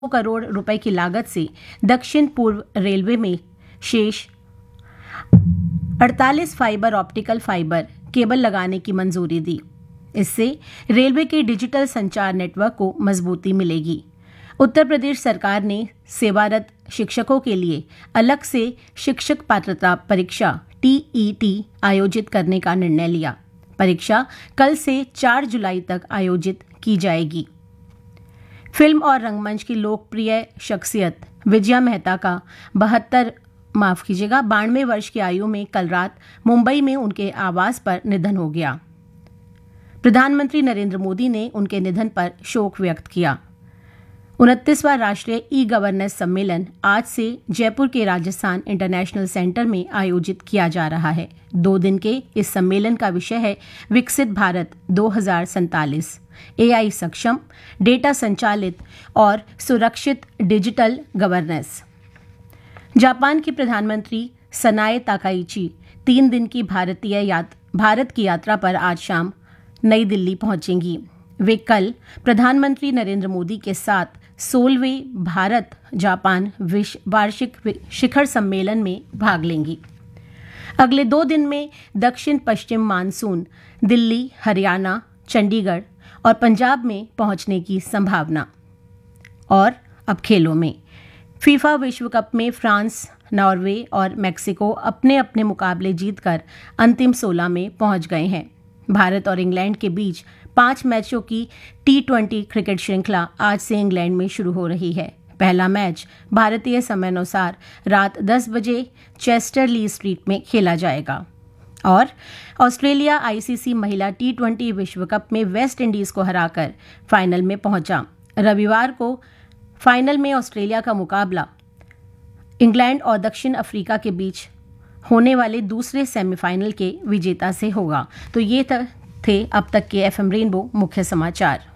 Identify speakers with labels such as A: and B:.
A: करोड़ रुपए की लागत से दक्षिण पूर्व रेलवे में शेष 48 फाइबर ऑप्टिकल फाइबर केबल लगाने की मंजूरी दी। इससे रेलवे के डिजिटल संचार नेटवर्क को मजबूती मिलेगी। उत्तर प्रदेश सरकार ने सेवारत शिक्षकों के लिए अलग से शिक्षक पात्रता परीक्षा TET आयोजित करने का निर्णय लिया। परीक्षा कल से 4 जुलाई तक आयोजित की जाएगी। फिल्म और रंगमंच की लोकप्रिय शख्सियत विजया मेहता का 92वें वर्ष की आयु में कल रात मुंबई में उनके आवास पर निधन हो गया। प्रधानमंत्री नरेंद्र मोदी ने उनके निधन पर शोक व्यक्त किया। 29वां राष्ट्रीय ई-गवर्नेंस सम्मेलन आज से जयपुर के राजस्थान इंटरनेशनल सेंटर में आयोजित किया जा रहा है। 2 दिन के इस सम्मेलन का विषय है विकसित भारत 2047, AI सक्षम, डेटा संचालित और सुरक्षित डिजिटल गवर्नेंस। जापान की प्रधानमंत्री सनाए ताकाइची 3 दिन की भारत की यात्रा पर आज शाम नई दिल्ली पहुंचेंगी। वे कल प्रधानमंत्री नरेंद्र मोदी के साथ 16वें भारत जापान वार्षिक शिखर सम्मेलन में भाग लेंगी। अगले 2 दिन में दक्षिण पश्चिम मानसून दिल्ली, हरियाणा, चंडीगढ़ और पंजाब में पहुंचने की संभावना। और अब खेलों में फीफा विश्व कप में फ्रांस, नॉर्वे और मेक्सिको अपने अपने मुकाबले जीतकर अंतिम 16 में पहुंच गए हैं। भारत और इंग्लैंड के बीच 5 मैचों की T20 क्रिकेट श्रृंखला आज से इंग्लैंड में शुरू हो रही है। पहला मैच भारतीय समयानुसार रात 10 बजे चेस्टर ली स्ट्रीट में खेला जाएगा। और ऑस्ट्रेलिया ICC महिला T20 विश्व कप में वेस्ट इंडीज को हराकर फाइनल में पहुंचा। रविवार को फाइनल में ऑस्ट्रेलिया का मुकाबला इंग्लैंड और दक्षिण अफ्रीका के बीच होने वाले दूसरे सेमीफाइनल के विजेता से होगा। तो ये थे अब तक के FM रेनबो मुख्य समाचार।